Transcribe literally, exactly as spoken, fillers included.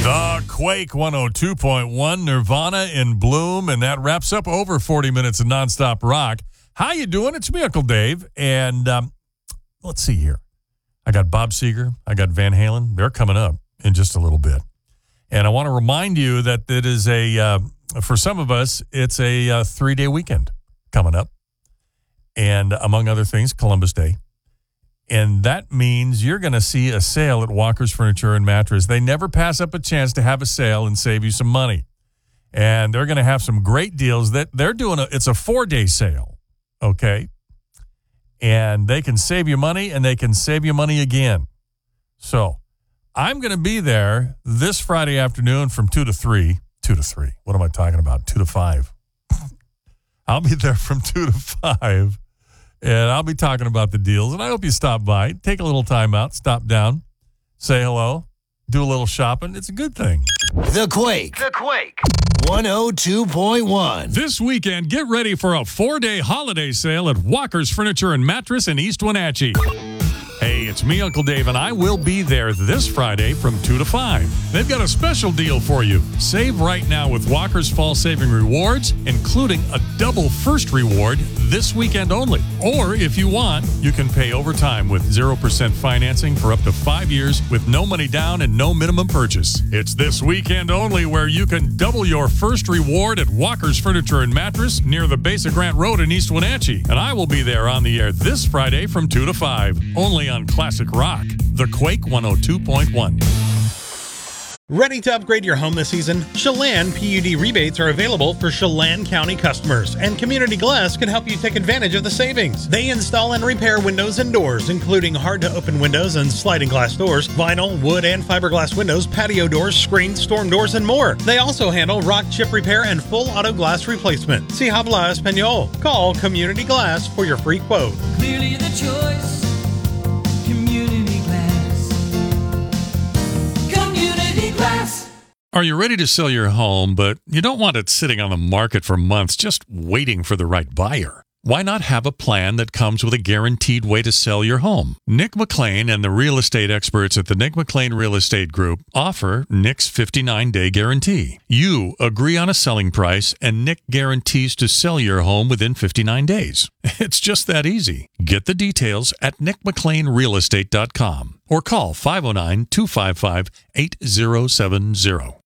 The Quake one oh two point one, Nirvana in Bloom, and that wraps up over forty minutes of nonstop rock. How you doing? It's me, Uncle Dave, and um, let's see here. I got Bob Seger. I got Van Halen. They're coming up in just a little bit. And I want to remind you that it is a, uh, for some of us, it's a uh, three-day weekend coming up. And among other things, Columbus Day. And that means you're going to see a sale at Walker's Furniture and Mattress. They never pass up a chance to have a sale and save you some money. And they're going to have some great deals. That they're doing a, it's a four-day sale, okay? And they can save you money, and they can save you money again. So I'm going to be there this Friday afternoon from two to three. two to three. What am I talking about? two to five. I'll be there from two to five. And I'll be talking about the deals, and I hope you stop by. Take a little time out, stop down, say hello, do a little shopping. It's a good thing. The Quake. The Quake. one oh two point one. This weekend, get ready for a four-day holiday sale at Walker's Furniture and Mattress in East Wenatchee. Hey, it's me, Uncle Dave, and I will be there this Friday from two to five. They've got a special deal for you. Save right now with Walker's Fall Saving Rewards, including a double first reward this weekend only. Or if you want, you can pay over time with zero percent financing for up to five years with no money down and no minimum purchase. It's this weekend only where you can double your first reward at Walker's Furniture and Mattress near the Base of Grant Road in East Wenatchee. And I will be there on the air this Friday from two to five, only on Classic Rock, The Quake one oh two point one. Ready to upgrade your home this season? Chelan P U D rebates are available for Chelan County customers, and Community Glass can help you take advantage of the savings. They install and repair windows and doors, including hard-to-open windows and sliding glass doors, vinyl, wood, and fiberglass windows, patio doors, screens, storm doors, and more. They also handle rock chip repair and full auto glass replacement. Si habla español. Call Community Glass for your free quote. Clearly the choice. Community Glass. Community Glass. Are you ready to sell your home, but you don't want it sitting on the market for months just waiting for the right buyer? Why not have a plan that comes with a guaranteed way to sell your home? Nick McLean and the real estate experts at the Nick McLean Real Estate Group offer Nick's fifty-nine day guarantee. You agree on a selling price, and Nick guarantees to sell your home within fifty-nine days. It's just that easy. Get the details at nick mclean real estate dot com or call five oh nine, two five five, eight oh seven oh.